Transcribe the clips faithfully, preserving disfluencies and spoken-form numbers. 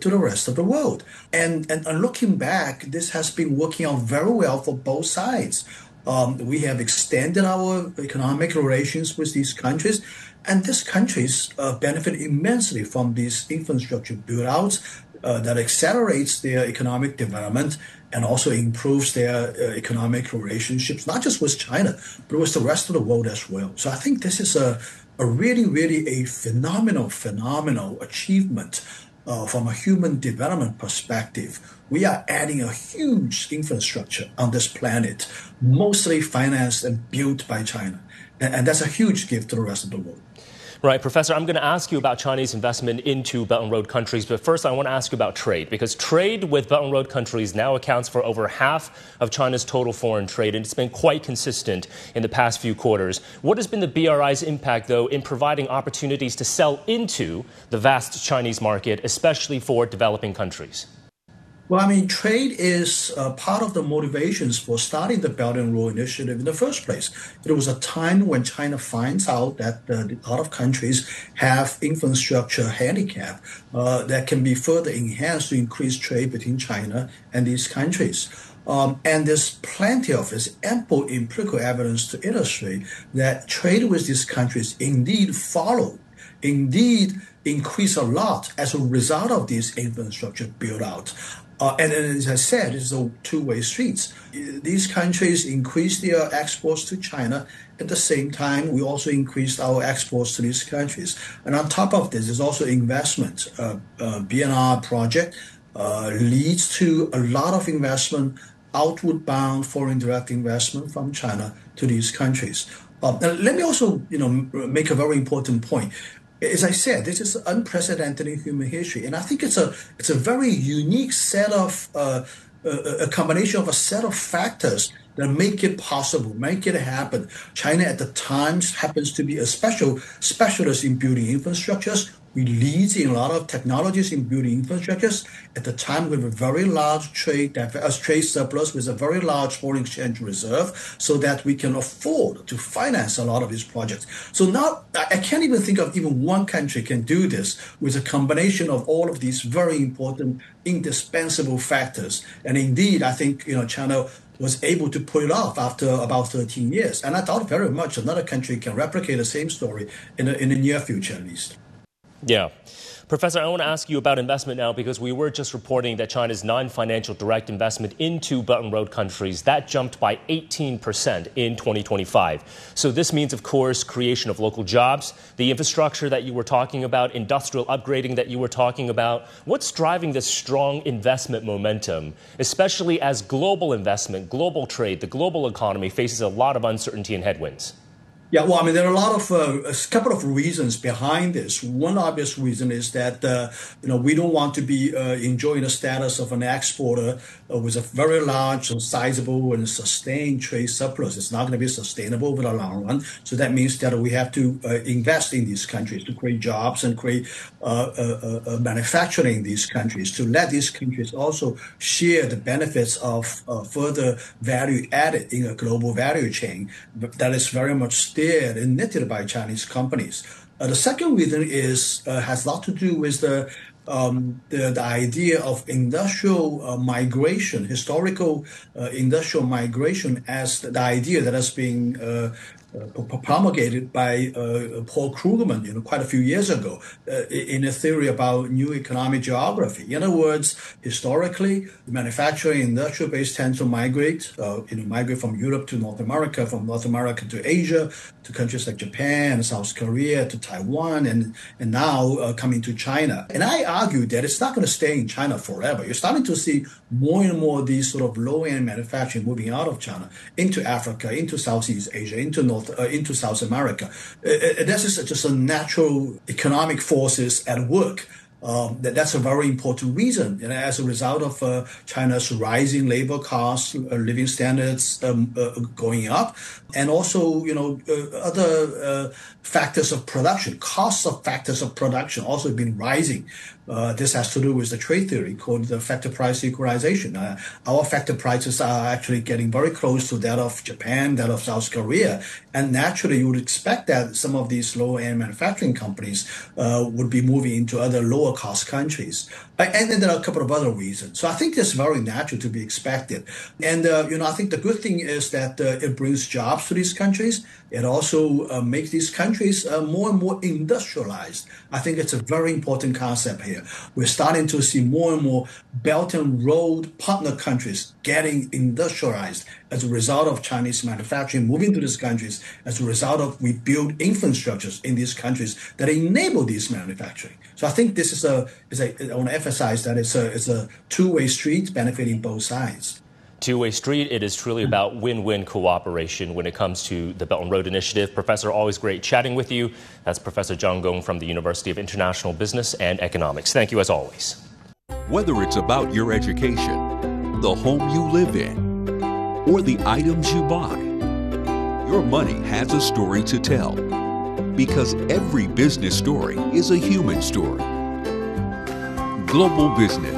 to the rest of the world. And, and, and looking back, this has been working out very well for both sides. Um, we have extended our economic relations with these countries, and these countries uh, benefit immensely from these infrastructure build-outs uh, that accelerates their economic development and also improves their uh, economic relationships, not just with China, but with the rest of the world as well. So I think this is a, a really, really a phenomenal, phenomenal achievement uh, from a human development perspective. We are adding a huge infrastructure on this planet, mostly financed and built by China. And, and that's a huge gift to the rest of the world. Right, Professor, I'm going to ask you about Chinese investment into Belt and Road countries, but first I want to ask you about trade, because trade with Belt and Road countries now accounts for over half of China's total foreign trade, and it's been quite consistent in the past few quarters. What has been the B R I's impact, though, in providing opportunities to sell into the vast Chinese market, especially for developing countries? Well, I mean, trade is uh, part of the motivations for starting the Belt and Road Initiative in the first place. It was a time when China finds out that uh, a lot of countries have infrastructure handicap uh, that can be further enhanced to increase trade between China and these countries. Um, and there's plenty of, there's ample empirical evidence to illustrate that trade with these countries indeed follow, indeed increase a lot as a result of these infrastructure build-out. Uh, and, and as I said, it's a two-way streets. These countries increase their exports to China. At the same time, we also increased our exports to these countries. And on top of this, there's also investment. Uh, uh, B N R project uh, leads to a lot of investment, outward bound foreign direct investment from China to these countries. Uh, and let me also, you know, make a very important point. As I said, this is unprecedented in human history, and I think it's a it's a very unique set of uh, a, a combination of a set of factors that make it possible, make it happen. China at the times happens to be a special specialist in building infrastructures. We lead in a lot of technologies in building infrastructures. At the time, we have a very large trade, uh, trade surplus with a very large foreign exchange reserve so that we can afford to finance a lot of these projects. So now I can't even think of even one country can do this with a combination of all of these very important, indispensable factors. And indeed, I think, you know, China was able to pull it off after about thirteen years. And I doubt very much another country can replicate the same story in the, in the near future, at least. Yeah. Professor, I want to ask you about investment now, because we were just reporting that China's non-financial direct investment into Belt and Road countries, that jumped by eighteen percent in twenty twenty-five. So this means, of course, creation of local jobs, the infrastructure that you were talking about, industrial upgrading that you were talking about. What's driving this strong investment momentum, especially as global investment, global trade, the global economy faces a lot of uncertainty and headwinds? Yeah, well, I mean, there are a lot of, uh, a couple of reasons behind this. One obvious reason is that, uh, you know, we don't want to be uh, enjoying the status of an exporter uh, with a very large and sizable and sustained trade surplus. It's not going to be sustainable over the long run. So that means that we have to uh, invest in these countries to create jobs and create uh, uh, uh, manufacturing in these countries, to let these countries also share the benefits of uh, further value added in a global value chain that is very much still and knitted by Chinese companies. Uh, the second reason is uh, has a lot to do with the um, the, the idea of industrial uh, migration, historical uh, industrial migration, as the, the idea that has been uh, uh, promulgated by uh, Paul Krugman, you know, quite a few years ago, uh, in a theory about new economic geography. In other words, historically, the manufacturing industrial base tends to migrate, uh, you know, migrate from Europe to North America, from North America to Asia, to countries like Japan, South Korea, to Taiwan, and and now uh, coming to China. And I argue that it's not going to stay in China forever. You're starting to see more and more of these sort of low-end manufacturing moving out of China into Africa, into Southeast Asia, into North, uh, into South America. Uh, this is just a natural economic forces at work. Um, that, that's a very important reason. And as a result of uh, China's rising labor costs, uh, living standards um, uh, going up, and also, you know, uh, other uh, factors of production, costs of factors of production also been rising. Uh, this has to do with the trade theory called the factor price equalization. Uh, our factor prices are actually getting very close to that of Japan, that of South Korea. And naturally, you would expect that some of these low-end manufacturing companies uh, would be moving into other lower-cost countries. And then there are a couple of other reasons. So I think it's very natural to be expected. And, uh, you know, I think the good thing is that uh, it brings jobs to these countries. It also uh, makes these countries uh, more and more industrialized. I think it's a very important concept here. We're starting to see more and more Belt and Road partner countries getting industrialized as a result of Chinese manufacturing moving to these countries, as a result of we build infrastructures in these countries that enable these manufacturing. So I think this is a, is a I want to emphasize that it's a, it's a two-way street benefiting both sides. Two-way street. It is truly about win-win cooperation when it comes to the Belt and Road Initiative. Professor, always great chatting with you. That's Professor Zhang Gong from the University of International Business and Economics. Thank you as always. Whether it's about your education, the home you live in, or the items you buy, your money has a story to tell. Because every business story is a human story. Global Business.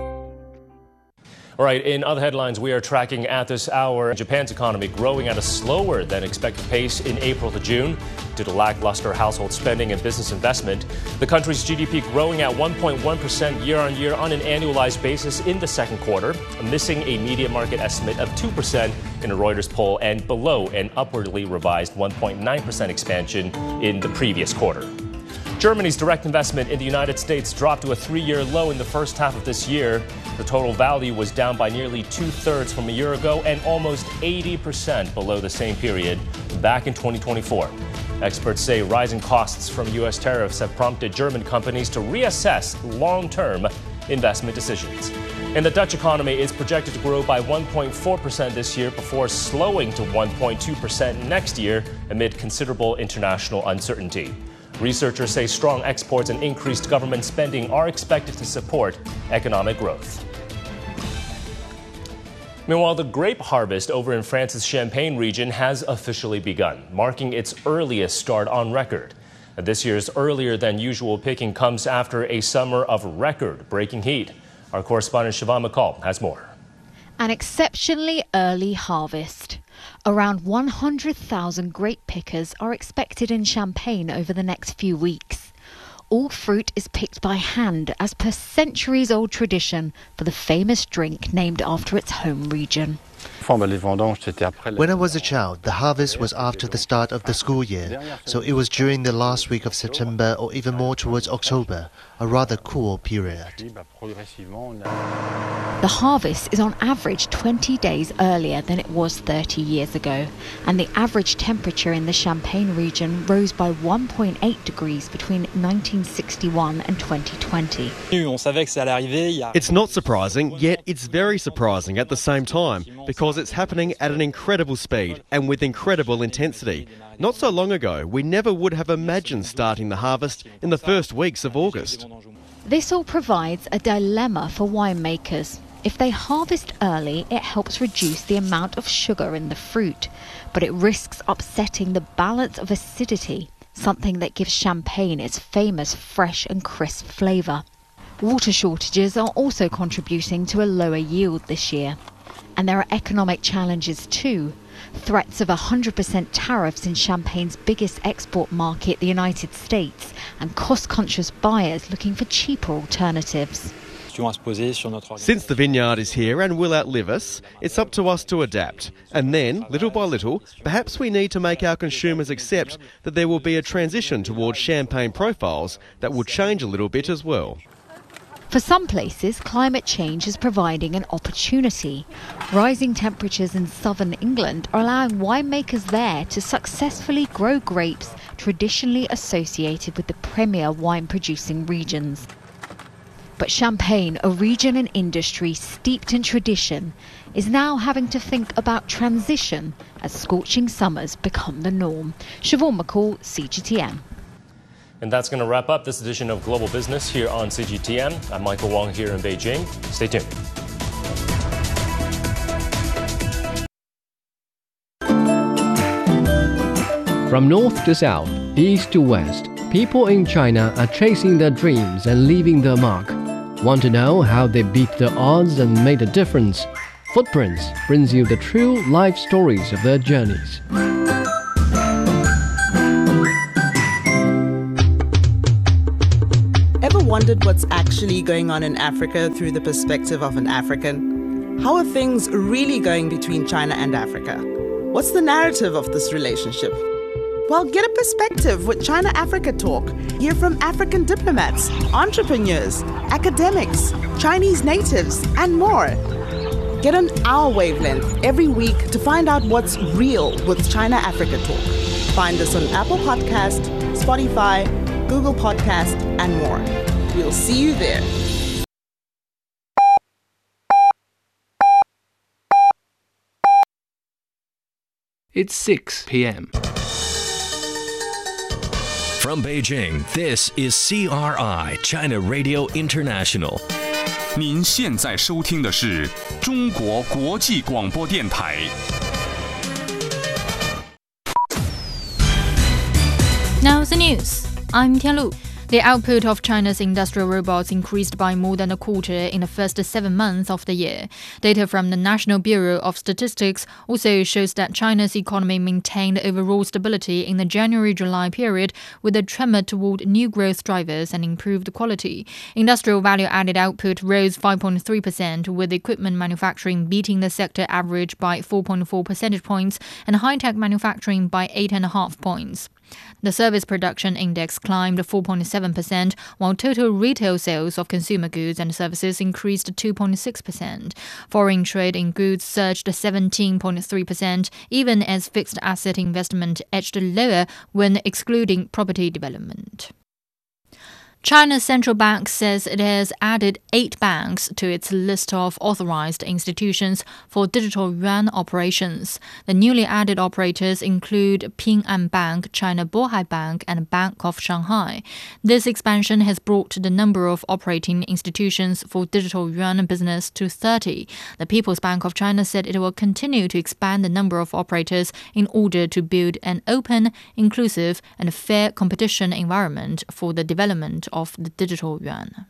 All right, in other headlines we are tracking at this hour, Japan's economy growing at a slower than expected pace in April to June due to lackluster household spending and business investment. The country's G D P growing at one point one percent year on year on an annualized basis in the second quarter, missing a media market estimate of two percent in a Reuters poll and below an upwardly revised one point nine percent expansion in the previous quarter. Germany's direct investment in the United States dropped to a three-year low in the first half of this year. The total value was down by nearly two-thirds from a year ago and almost eighty percent below the same period back in twenty twenty-four. Experts say rising costs from U S tariffs have prompted German companies to reassess long-term investment decisions. And the Dutch economy is projected to grow by one point four percent this year before slowing to one point two percent next year amid considerable international uncertainty. Researchers say strong exports and increased government spending are expected to support economic growth. Meanwhile, the grape harvest over in France's Champagne region has officially begun, marking its earliest start on record. This year's earlier than usual picking comes after a summer of record-breaking heat. Our correspondent Siobhan McCall has more. An exceptionally early harvest. Around one hundred thousand grape pickers are expected in Champagne over the next few weeks. All fruit is picked by hand as per centuries-old tradition for the famous drink named after its home region. When I was a child, the harvest was after the start of the school year, so it was during the last week of September or even more towards October, a rather cool period. The harvest is on average twenty days earlier than it was thirty years ago, and the average temperature in the Champagne region rose by one point eight degrees between nineteen sixty-one and twenty twenty. It's not surprising, yet it's very surprising at the same time, because it's happening at an incredible speed and with incredible intensity. Not so long ago, we never would have imagined starting the harvest in the first weeks of August. This all provides a dilemma for winemakers. If they harvest early, it helps reduce the amount of sugar in the fruit, but it risks upsetting the balance of acidity, something that gives Champagne its famous fresh and crisp flavour. Water shortages are also contributing to a lower yield this year. And there are economic challenges too. Threats of one hundred percent tariffs in Champagne's biggest export market, the United States, and cost-conscious buyers looking for cheaper alternatives. Since the vineyard is here and will outlive us, it's up to us to adapt. And then, little by little, perhaps we need to make our consumers accept that there will be a transition towards Champagne profiles that will change a little bit as well. For some places, climate change is providing an opportunity. Rising temperatures in southern England are allowing winemakers there to successfully grow grapes traditionally associated with the premier wine-producing regions. But Champagne, a region and industry steeped in tradition, is now having to think about transition as scorching summers become the norm. Siobhan McCall, C G T N. And that's going to wrap up this edition of Global Business here on C G T N. I'm Michael Wong here in Beijing. Stay tuned. From north to south, east to west, People in China are chasing their dreams and leaving their mark. Want to know how they beat the odds and made a difference? Footprints brings you the true life stories of their journeys. Ever wondered what's actually going on in Africa through the perspective of an African? How are things really going between China and Africa? What's the narrative of this relationship? Well, get a perspective with China-Africa Talk. Hear from African diplomats, entrepreneurs, academics, Chinese natives, and more. Get on our wavelength every week to find out what's real with China-Africa Talk. Find us on Apple Podcast, Spotify, Google Podcast, and more. We'll see you there. It's six p.m. From Beijing, this is C R I China Radio International. 您现在收听的是中国国际广播电台。 Now the news. I'm Tianlu. The output of China's industrial robots increased by more than a quarter in the first seven months of the year. Data from the National Bureau of Statistics also shows that China's economy maintained overall stability in the January-July period, with a tremor toward new growth drivers and improved quality. Industrial value-added output rose five point three percent, with equipment manufacturing beating the sector average by four point four percentage points and high-tech manufacturing by eight point five points. The service production index climbed four point seven percent, while total retail sales of consumer goods and services increased two point six percent. Foreign trade in goods surged seventeen point three percent, even as fixed asset investment edged lower when excluding property development. China's central bank says it has added eight banks to its list of authorized institutions for digital yuan operations. The newly added operators include Ping An Bank, China Bohai Bank, and Bank of Shanghai. This expansion has brought the number of operating institutions for digital yuan business to thirty. The People's Bank of China said it will continue to expand the number of operators in order to build an open, inclusive, and fair competition environment for the development of the digital yuan.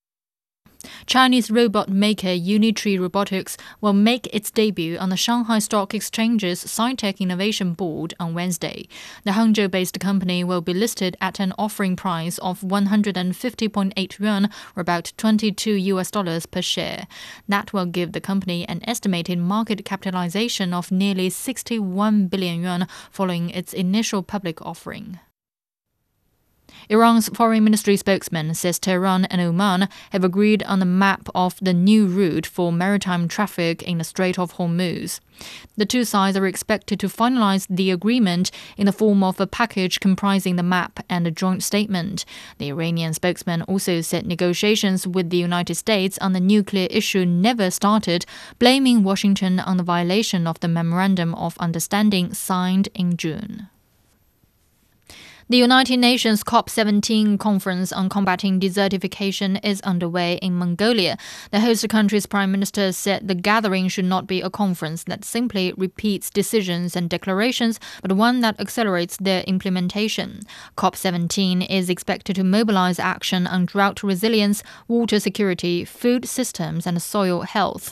Chinese robot maker Unitree Robotics will make its debut on the Shanghai Stock Exchange's Sci-Tech Innovation Board on Wednesday. The Hangzhou-based company will be listed at an offering price of one hundred fifty point eight yuan, or about twenty-two U S dollars per share. That will give the company an estimated market capitalization of nearly sixty-one billion yuan following its initial public offering. Iran's foreign ministry spokesman says Tehran and Oman have agreed on the map of the new route for maritime traffic in the Strait of Hormuz. The two sides are expected to finalize the agreement in the form of a package comprising the map and a joint statement. The Iranian spokesman also said negotiations with the United States on the nuclear issue never started, blaming Washington on the violation of the Memorandum of Understanding signed in June. The United Nations COP seventeen conference on combating desertification is underway in Mongolia. The host country's prime minister said the gathering should not be a conference that simply repeats decisions and declarations, but one that accelerates their implementation. COP seventeen is expected to mobilize action on drought resilience, water security, food systems, and soil health.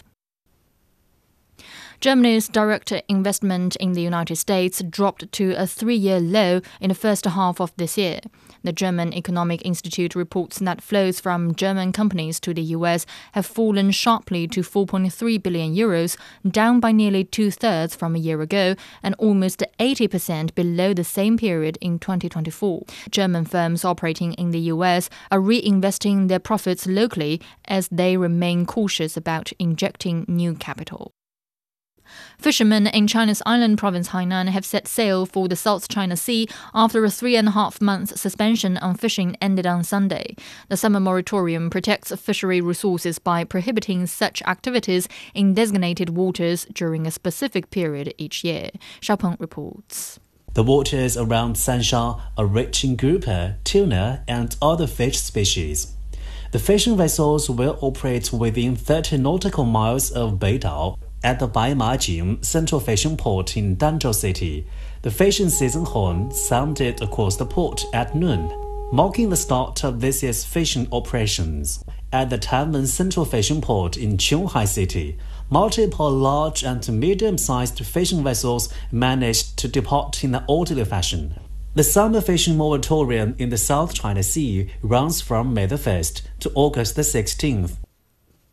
Germany's direct investment in the United States dropped to a three-year low in the first half of this year. The German Economic Institute reports that flows from German companies to the U S have fallen sharply to four point three billion euros, down by nearly two-thirds from a year ago and almost eighty percent below the same period in twenty twenty-four. German firms operating in the U S are reinvesting their profits locally as they remain cautious about injecting new capital. Fishermen in China's island province Hainan have set sail for the South China Sea after a three and a half month suspension on fishing ended on Sunday. The summer moratorium protects fishery resources by prohibiting such activities in designated waters during a specific period each year. Xiaopeng reports. The waters around Sansha are rich in grouper, tuna, and other fish species. The fishing vessels will operate within thirty nautical miles of Beidao. At the Baimajing Central Fishing Port in Danzhou City, the fishing season horn sounded across the port at noon. marking the start of this year's fishing operations. At the Taiwan Central Fishing Port in Qionghai City, multiple large and medium-sized fishing vessels managed to depart in an orderly fashion. The summer fishing moratorium in the South China Sea runs from May the first to August the sixteenth.